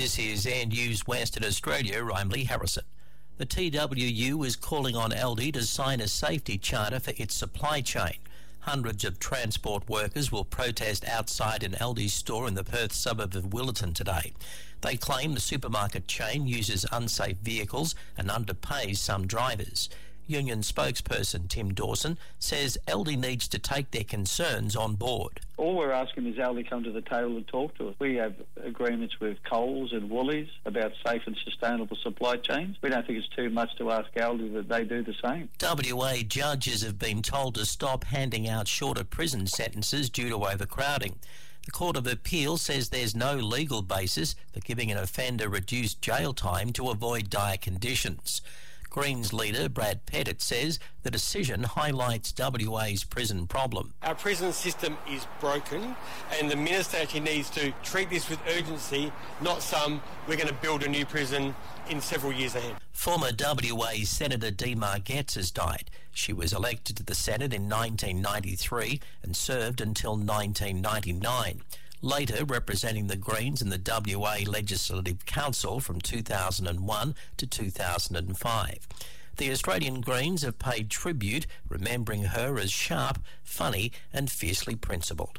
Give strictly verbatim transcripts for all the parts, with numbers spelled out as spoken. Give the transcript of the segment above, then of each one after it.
This is Air News Western Australia. I'm Lee Harrison. The T W U is calling on Aldi to sign a safety charter for its supply chain. Hundreds of transport workers will protest outside an Aldi store in the Perth suburb of Willetton today. They claim the supermarket chain uses unsafe vehicles and underpays some drivers. Union spokesperson Tim Dawson says Aldi needs to take their concerns on board. All we're asking is Aldi come to the table and talk to us. We have agreements with Coles and Woolies about safe and sustainable supply chains. We don't think it's too much to ask Aldi that they do the same. W A judges have been told to stop handing out shorter prison sentences due to overcrowding. The Court of Appeal says there's no legal basis for giving an offender reduced jail time to avoid dire conditions. Greens leader Brad Pettit says the decision highlights W A's prison problem. Our prison system is broken and the Minister actually needs to treat this with urgency, not some we're going to build a new prison in several years ahead. Former W A Senator Dee Margetts has died. She was elected to the Senate in nineteen ninety-three and served until nineteen ninety-nine. Later representing the Greens in the W A Legislative Council from two thousand one to two thousand five. The Australian Greens have paid tribute, remembering her as sharp, funny and fiercely principled.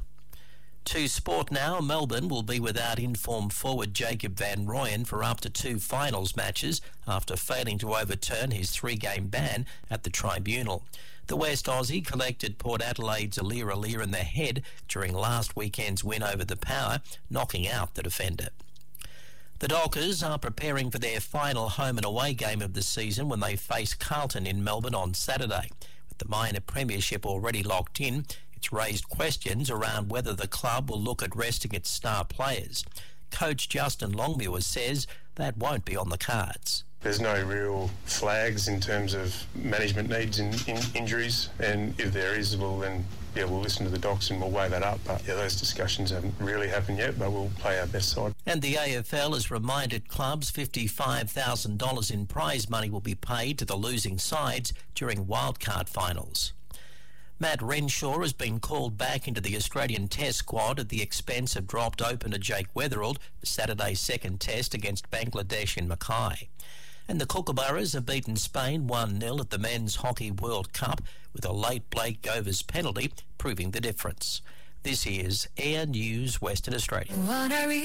To sport now, Melbourne will be without informed forward Jacob van Rooyen for up to two finals matches after failing to overturn his three-game ban at the tribunal. The West Aussie collected Port Adelaide's Alir Alir in the head during last weekend's win over the Power, knocking out the defender. The Dockers are preparing for their final home and away game of the season when they face Carlton in Melbourne on Saturday. With the minor premiership already locked in, it's raised questions around whether the club will look at resting its star players. Coach Justin Longmuir says that won't be on the cards. There's no real flags in terms of management needs in, in injuries, and if there is, well then, yeah, we'll listen to the Docs and we'll weigh that up. But yeah, those discussions haven't really happened yet, but we'll play our best side. And the A F L has reminded clubs fifty-five thousand dollars in prize money will be paid to the losing sides during wildcard finals. Matt Renshaw has been called back into the Australian Test squad at the expense of dropped opener Jake Weatherald for Saturday's second test against Bangladesh in Mackay. And the Kookaburras have beaten Spain one nil at the Men's Hockey World Cup with a late Blake Govers penalty proving the difference. This is Air News Western Australia.